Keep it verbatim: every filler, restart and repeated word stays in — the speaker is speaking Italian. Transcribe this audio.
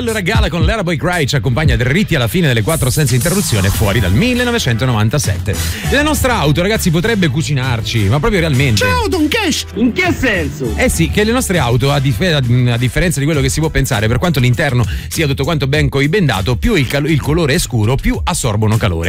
allora Gala con l'Era Boy Cry ci accompagna dritti alla fine delle quattro senza interruzione fuori dal millenovecentonovantasette. La nostra auto, ragazzi, potrebbe cucinarci, ma proprio realmente. Ciao Don Cash! In che senso? Eh sì, che le nostre auto, a, dif- a differenza di quello che si può pensare, per quanto l'interno sia tutto quanto ben coibendato, più il, cal- il colore è scuro, più assorbono calore.